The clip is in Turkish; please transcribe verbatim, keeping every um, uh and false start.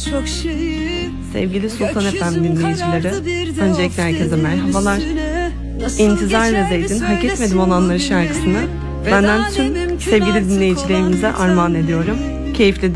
birçok şeyi. Sevgili Sultan Efem dinleyicileri, öncelikle herkese merhabalar. İntizar ve Zeyd'in Hak Etmedim Olanları şarkısını benden tüm sevgili dinleyicilerimize armağan ediyorum. Keyifli